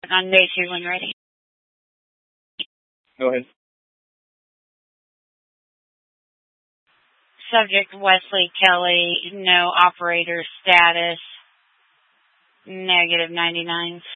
On day 2 when ready. Go ahead. Subject Wesley Kelly, no operator status, -99.